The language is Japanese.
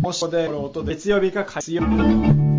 もしで月曜日か火曜日